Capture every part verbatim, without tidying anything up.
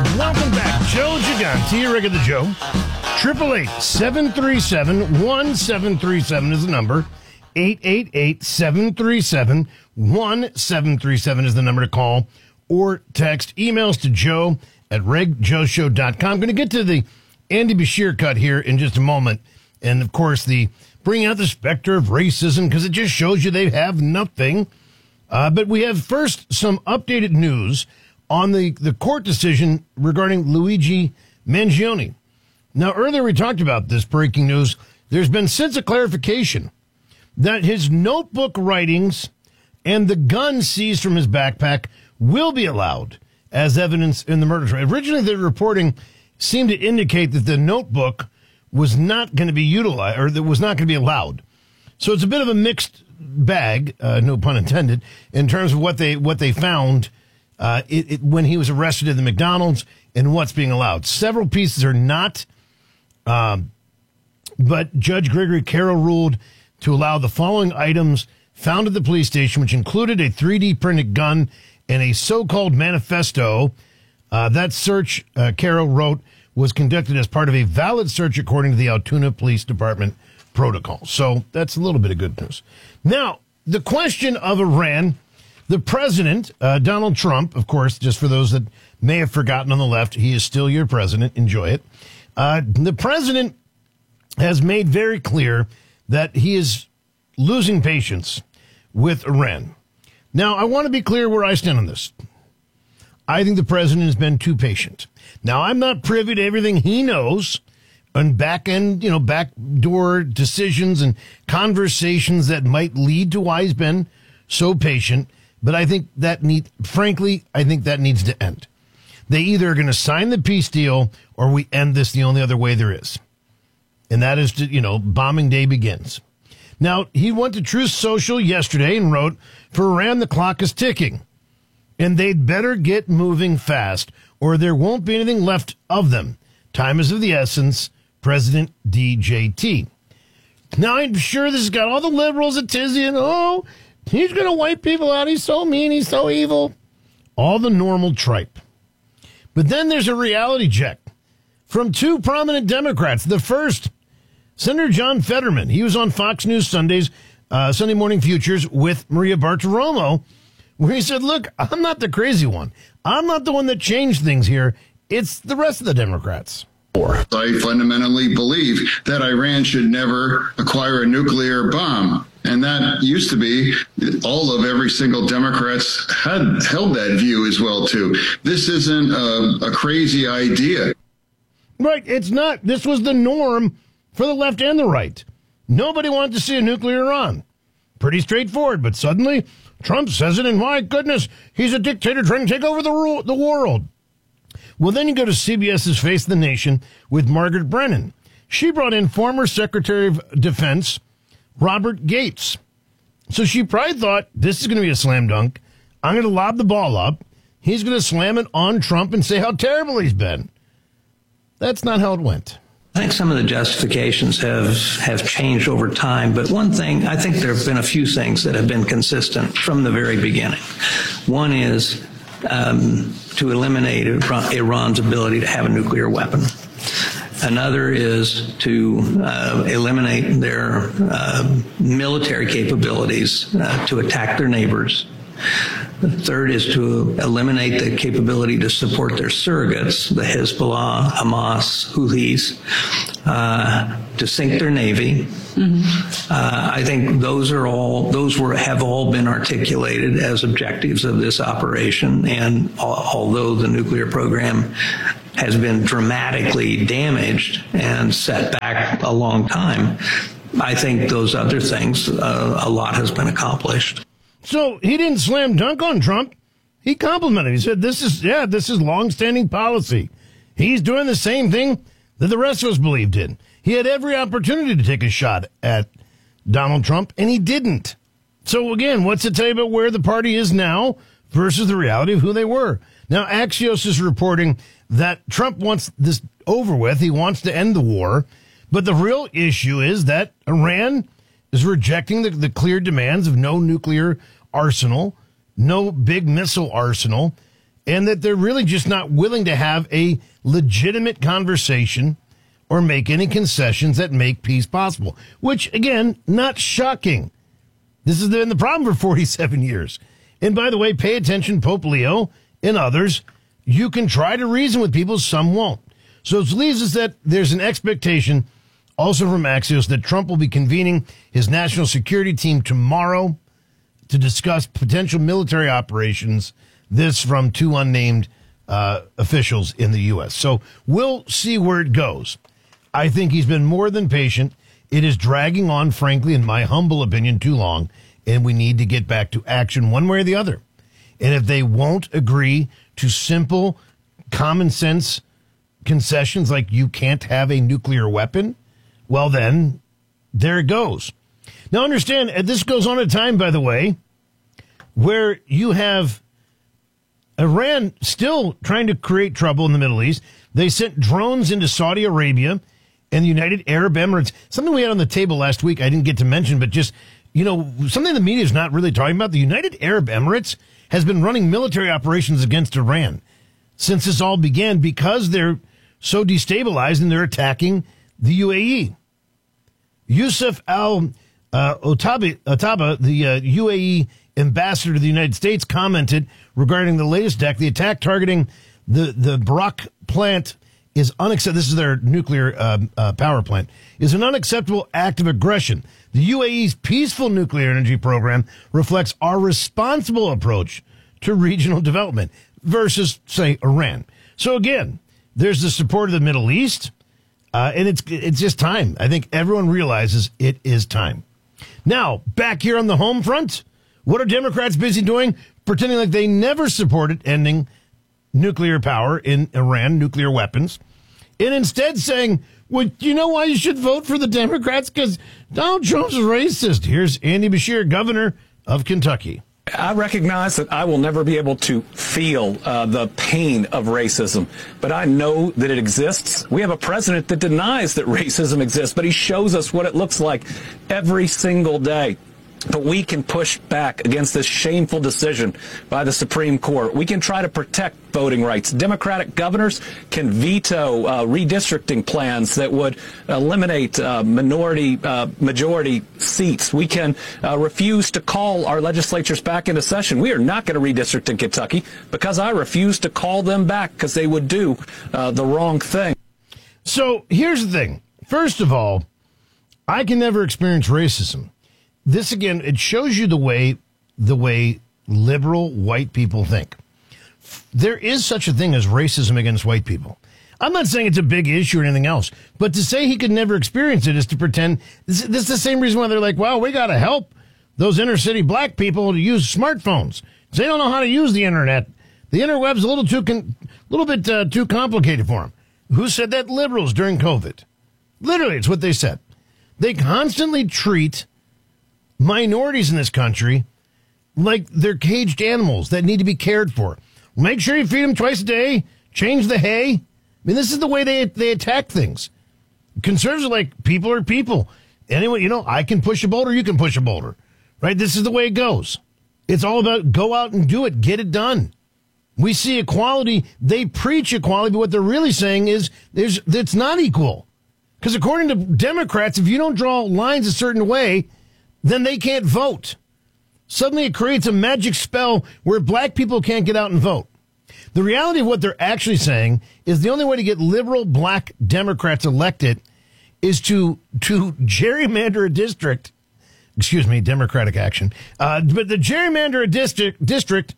Welcome back. Joe Gigante, regular Joe. eight eight eight, seven three seven, one seven three seven is the number. eight eight eight, seven three seven, one seven three seven is the number to call or text. Emails to joe at reg joe show dot com. I'm going to get to the Andy Beshear cut here in just a moment. And, of course, the bringing out the specter of racism, because it just shows you they have nothing. Uh, but we have first some updated news on the, the court decision regarding Luigi Mangione. Now, earlier we talked about this breaking news. There's been since a clarification that his notebook writings and the gun seized from his backpack will be allowed as evidence in the murder trial. Originally, the reporting seemed to indicate that the notebook was not going to be utilized, or that was not going to be allowed. So it's a bit of a mixed bag, uh, no pun intended, in terms of what they what they found uh, it, it, when he was arrested at the McDonald's and what's being allowed. Several pieces are not, um, but Judge Gregory Carroll ruled to allow the following items found at the police station, which included a three D printed gun and a so-called manifesto. Uh, that search, uh, Carroll wrote, was conducted as part of a valid search according to the Altoona Police Department protocol. So that's a little bit of good news. Now, the question of Iran, the president, uh, Donald Trump, of course, just for those that may have forgotten on the left, he is still your president. Enjoy it. Uh, the president has made very clear that he is losing patience with Iran. Now, I want to be clear where I stand on this. I think the president has been too patient. Now, I'm not privy to everything he knows and back end, you know, backdoor decisions and conversations that might lead to why he's been so patient. But I think that need, frankly, I think that needs to end. They either are going to sign the peace deal or we end this the only other way there is. And that is to, you know, bombing day begins. Now, he went to Truth Social yesterday and wrote, for Iran, the clock is ticking. And they'd better get moving fast, or there won't be anything left of them. Time is of the essence, President D J T. Now, I'm sure this has got all the liberals at tizzy, and oh, he's going to wipe people out. He's so mean. He's so evil. All the normal tripe. But then there's a reality check from two prominent Democrats. The first, Senator John Fetterman. He was on Fox News Sundays, uh, Sunday Morning Futures with Maria Bartiromo, where he said, look, I'm not the crazy one. I'm not the one that changed things here. It's the rest of the Democrats. I fundamentally believe that Iran should never acquire a nuclear bomb. And that used to be all of every single Democrats had held that view as well, too. This isn't a, a crazy idea. Right. It's not. This was the norm for the left and the right. Nobody wanted to see a nuclear Iran. Pretty straightforward. But suddenly Trump says it, and my goodness, he's a dictator trying to take over the, ru- the world. Well, then you go to CBS's Face the Nation with Margaret Brennan. She brought in former Secretary of Defense Robert Gates. So she probably thought, this is going to be a slam dunk. I'm going to lob the ball up. He's going to slam it on Trump and say how terrible he's been. That's not how it went. I think some of the justifications have, have changed over time, but one thing, I think there have been a few things that have been consistent from the very beginning. One is um, to eliminate Iran's ability to have a nuclear weapon. Another is to uh, eliminate their uh, military capabilities uh, to attack their neighbors. The third is to eliminate the capability to support their surrogates, the Hezbollah, Hamas, Houthis, uh, to sink their navy. Mm-hmm. Uh, I think those are all, those were, have all been articulated as objectives of this operation. And al- although the nuclear program has been dramatically damaged and set back a long time, I think those other things, uh, a lot has been accomplished. So he didn't slam dunk on Trump. He complimented him. He said, this is, yeah, this is longstanding policy. He's doing the same thing that the rest of us believed in. He had every opportunity to take a shot at Donald Trump, and he didn't. So, again, what's it tell you about where the party is now versus the reality of who they were? Now, Axios is reporting that Trump wants this over with. He wants to end the war. But the real issue is that Iran is rejecting the, the clear demands of no nuclear arsenal, no big missile arsenal, and that they're really just not willing to have a legitimate conversation or make any concessions that make peace possible, which, again, not shocking. This has been the problem for forty-seven years. And by the way, pay attention, Pope Leo and others. You can try to reason with people, some won't. So it leaves us that there's an expectation also from Axios that Trump will be convening his national security team tomorrow to discuss potential military operations. This from two unnamed uh, officials in the U S. So we'll see where it goes. I think he's been more than patient. It is dragging on, frankly, in my humble opinion, too long, and we need to get back to action one way or the other. And if they won't agree to simple, common sense concessions like you can't have a nuclear weapon, well, then there it goes. Now, understand, this goes on at a time, by the way, where you have Iran still trying to create trouble in the Middle East. They sent drones into Saudi Arabia and the United Arab Emirates. Something we had on the table last week I didn't get to mention, but just, you know, something the media is not really talking about. The United Arab Emirates has been running military operations against Iran since this all began because they're so destabilized and they're attacking the U A E. Yusuf al uh, Otaba, Otaba, the uh, U A E ambassador to the United States, commented regarding the latest deck. The attack targeting the, the Barak plant is unacceptable. This is their nuclear uh, uh, power plant. Is an unacceptable act of aggression. The U A E's peaceful nuclear energy program reflects our responsible approach to regional development versus, say, Iran. So again, there's the support of the Middle East, uh, and it's it's just time. I think everyone realizes it is time. Now, back here on the home front, what are Democrats busy doing? Pretending like they never supported ending nuclear power in Iran, nuclear weapons, and instead saying, well, you know why you should vote for the Democrats? Because Donald Trump's racist. Here's Andy Beshear, governor of Kentucky. I recognize that I will never be able to feel uh, the pain of racism, but I know that it exists. We have a president that denies that racism exists, but he shows us what it looks like every single day. But we can push back against this shameful decision by the Supreme Court. We can try to protect voting rights. Democratic governors can veto uh, redistricting plans that would eliminate uh, minority uh, majority seats. We can uh, refuse to call our legislatures back into session. We are not going to redistrict in Kentucky because I refuse to call them back because they would do uh, the wrong thing. So here's the thing. First of all, I can never experience racism. This, again, it shows you the way the way liberal white people think. There is such a thing as racism against white people. I'm not saying it's a big issue or anything else, but to say he could never experience it is to pretend. This, this is the same reason why they're like, wow, we got to help those inner city black people to use smartphones. They don't know how to use the internet. The interweb's a little too, con- little bit uh, too complicated for them. Who said that? Liberals during COVID. Literally, it's what they said. They constantly treat minorities in this country like they're caged animals that need to be cared for. Make sure you feed them twice a day. Change the hay. I mean, this is the way they they attack things. Conservatives are like, people are people. Anyway, you know, I can push a boulder, you can push a boulder. Right? This is the way it goes. It's all about go out and do it. Get it done. We see equality. They preach equality, but what they're really saying is there's it's not equal. Because according to Democrats, if you don't draw lines a certain way, then they can't vote. Suddenly it creates a magic spell where black people can't get out and vote. The reality of what they're actually saying is the only way to get liberal black Democrats elected is to to gerrymander a district. Excuse me, Democratic action. Uh, but the gerrymander a district, district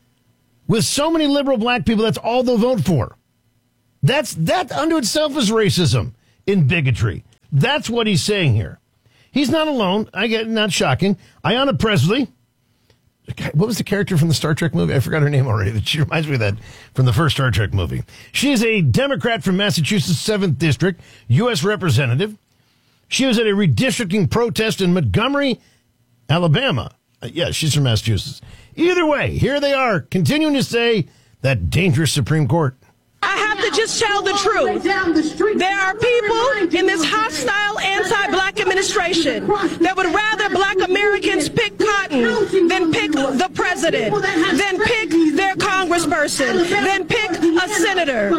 with so many liberal black people, that's all they'll vote for. That's That unto itself is racism and bigotry. That's what he's saying here. He's not alone. I get not shocking. Ayanna Pressley. What was the character from the Star Trek movie? I forgot her name already. She reminds me of that from the first Star Trek movie. She is a Democrat from Massachusetts' seventh District, U S representative. She was at a redistricting protest in Montgomery, Alabama. Uh, yeah, she's from Massachusetts. Either way, here they are, continuing to say that dangerous Supreme Court. I have to just tell the truth. There are people in this hostile anti-black administration that would rather black Americans pick cotton Cotton, then pick the president, then pick their congressperson, then pick a senator.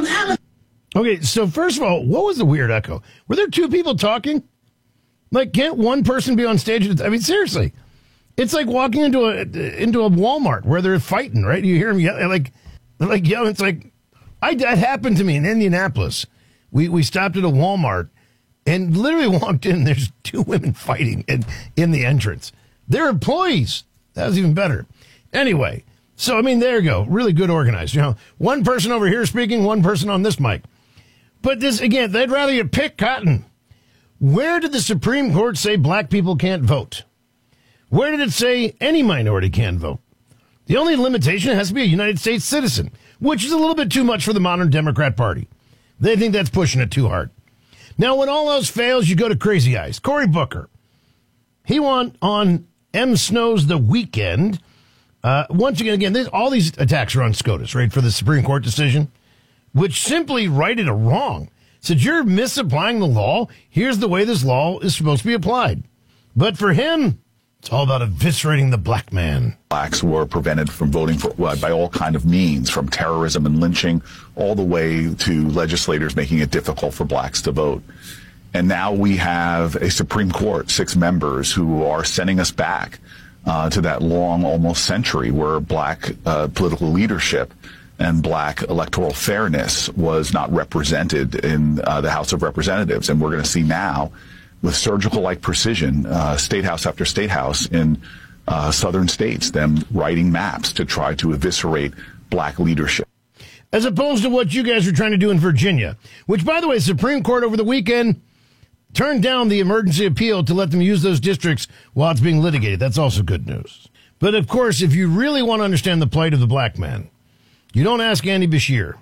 Okay, so first of all, what was the weird echo? Were there two people talking? Like, can't one person be on stage? I mean, seriously. It's like walking into a into a Walmart where they're fighting, right? You hear them yell, like, like yelling. It's like, I, that happened to me in Indianapolis. We we stopped at a Walmart and literally walked in. There's two women fighting in, in the entrance. They're employees. That was even better. Anyway, so, I mean, there you go. Really good organized. You know, one person over here speaking, one person on this mic. But this, again, they'd rather you pick Cotton. Where did the Supreme Court say black people can't vote? Where did it say any minority can vote? The only limitation has to be a United States citizen, which is a little bit too much for the modern Democrat Party. They think that's pushing it too hard. Now, when all else fails, you go to Crazy Eyes. Cory Booker. He won on M. Snow's The Weekend. Uh, once again, again, this, all these attacks are on SCOTUS, right, for the Supreme Court decision, which simply righted a wrong. Said, you're misapplying the law. Here's the way this law is supposed to be applied. But for him, it's all about eviscerating the black man. Blacks were prevented from voting for uh, by all kind of means, from terrorism and lynching, all the way to legislators making it difficult for blacks to vote. And now we have a Supreme Court, six members, who are sending us back uh, to that long, almost century where black uh, political leadership and black electoral fairness was not represented in uh, the House of Representatives. And we're going to see now, with surgical-like precision, uh, state house after state house in uh, southern states, them writing maps to try to eviscerate black leadership. As opposed to what you guys are trying to do in Virginia, which, by the way, the Supreme Court over the weekend turned down the emergency appeal to let them use those districts while it's being litigated. That's also good news. But, of course, if you really want to understand the plight of the black man, you don't ask Andy Beshear.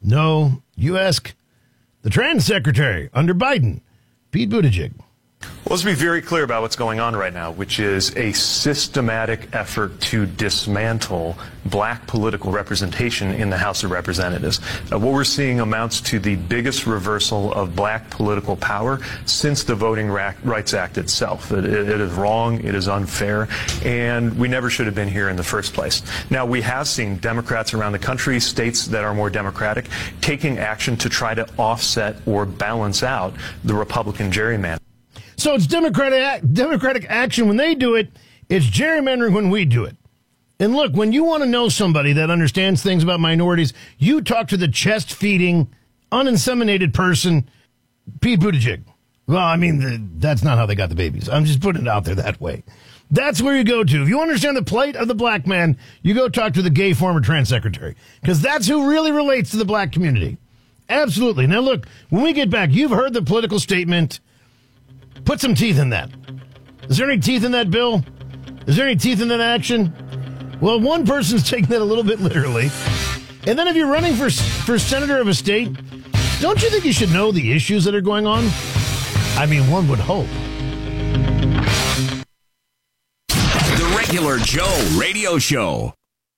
No, you ask the trans secretary under Biden, Pete Buttigieg. Well, let's be very clear about what's going on right now, which is a systematic effort to dismantle black political representation in the House of Representatives. Uh, what we're seeing amounts to the biggest reversal of black political power since the Voting Rights Act itself. It, it, it is wrong, it is unfair, and we never should have been here in the first place. Now, we have seen Democrats around the country, states that are more Democratic, taking action to try to offset or balance out the Republican gerrymandering. So it's Democratic Democratic action when they do it. It's gerrymandering when we do it. And look, when you want to know somebody that understands things about minorities, you talk to the chest-feeding, uninseminated person, Pete Buttigieg. Well, I mean, the, that's not how they got the babies. I'm just putting it out there that way. That's where you go to. If you understand the plight of the black man, you go talk to the gay former trans secretary, because that's who really relates to the black community. Absolutely. Now, look, when we get back, you've heard the political statement. Put some teeth in that. Is there any teeth in that bill? Is there any teeth in that action? Well, one person's taking that a little bit literally. And then if you're running for for senator of a state, don't you think you should know the issues that are going on? I mean, one would hope. The Regular Joe Radio Show.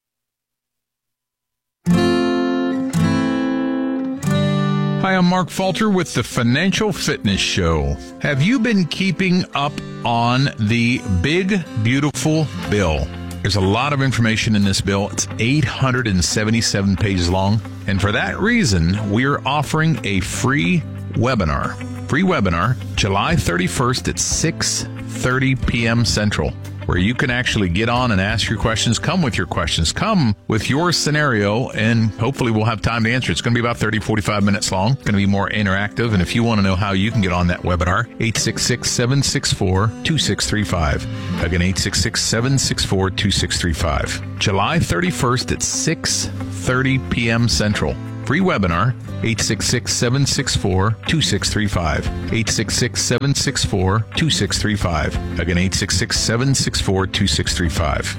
Hi, I'm Mark Falter with the Financial Fitness Show. Have you been keeping up on the big, beautiful bill? There's a lot of information in this bill. It's eight hundred seventy-seven pages long. And for that reason, we're offering a free webinar. Free webinar, July thirty-first at six thirty p.m. Central, where you can actually get on and ask your questions. Come with your questions. Come with your scenario, and hopefully we'll have time to answer. It's going to be about thirty, forty-five minutes long. It's going to be more interactive. And if you want to know how you can get on that webinar, eight six six, seven six four, two six three five. Again, eight six six, seven six four, two six three five. July thirty-first at six thirty p.m. Central. Free webinar, eight six six, seven six four, two six three five. eight six six, seven six four, two six three five. Again, eight six six, seven six four, two six three five.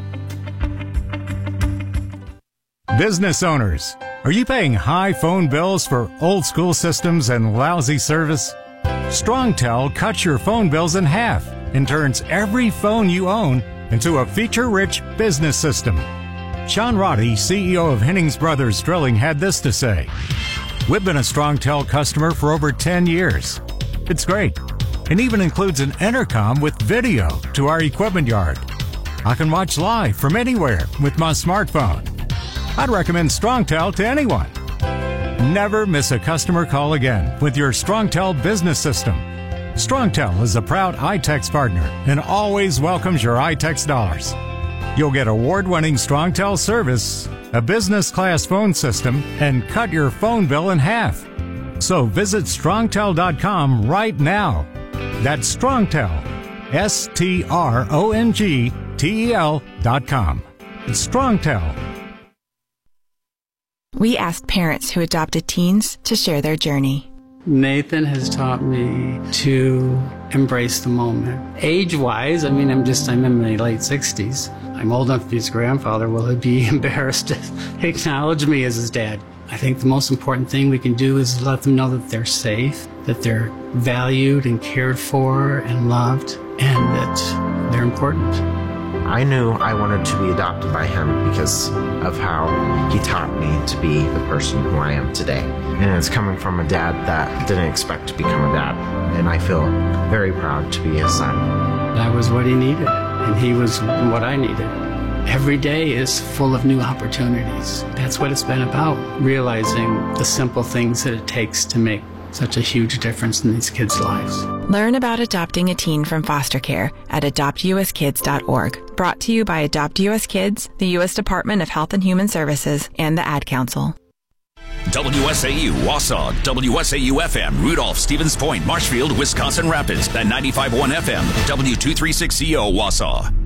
Business owners, are you paying high phone bills for old school systems and lousy service? StrongTel cuts your phone bills in half and turns every phone you own into a feature-rich business system. Sean Roddy, C E O of Hennings Brothers Drilling, had this to say. We've been a StrongTel customer for over ten years. It's great, and even includes an intercom with video to our equipment yard. I can watch live from anywhere with my smartphone. I'd recommend StrongTel to anyone. Never miss a customer call again with your StrongTel business system. StrongTel is a proud iTex partner and always welcomes your iTex dollars. You'll get award-winning StrongTel service, a business-class phone system, and cut your phone bill in half. So visit strongtel dot com right now. That's StrongTel, S T R O N G T E L dot com. It's StrongTel. We asked parents who adopted teens to share their journey. Nathan has taught me to embrace the moment. Age-wise, I mean, I'm just, I'm in my late sixties. I'm old enough to be his grandfather. Will he be embarrassed to acknowledge me as his dad? I think the most important thing we can do is let them know that they're safe, that they're valued and cared for and loved, and that they're important. I knew I wanted to be adopted by him because of how he taught me to be the person who I am today. And it's coming from a dad that didn't expect to become a dad. And I feel very proud to be his son. That was what he needed, and he was what I needed. Every day is full of new opportunities. That's what it's been about, realizing the simple things that it takes to make such a huge difference in these kids' lives. Learn about adopting a teen from foster care at adopt u s kids dot org. Brought to you by Adopt U S Kids, the U S Department of Health and Human Services, and the Ad Council. W S A U, Wausau, W S A U F M, Rudolph, Stevens Point, Marshfield, Wisconsin Rapids, and ninety-five point one F M, W two thirty-six C O, Wausau.